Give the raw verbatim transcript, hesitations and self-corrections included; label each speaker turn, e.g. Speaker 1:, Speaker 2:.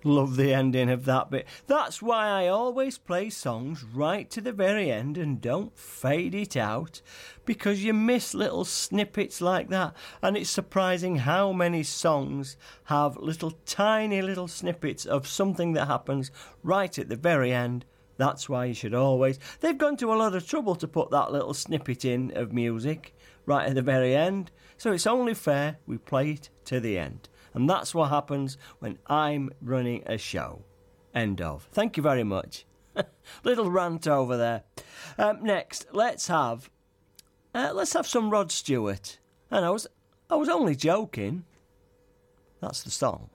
Speaker 1: Love the ending of that bit. That's why I always play songs right to the very end and don't fade it out, because you miss little snippets like that. And it's surprising how many songs have little tiny little snippets of something that happens right at the very end. That's why you should always... They've gone to a lot of trouble to put that little snippet in of music right at the very end, so it's only fair we play it to the end. And that's what happens when I'm running a show. End of. Thank you very much. Little rant over there. Um, next, let's have uh, let's have some Rod Stewart. And I was I was only joking. That's the song.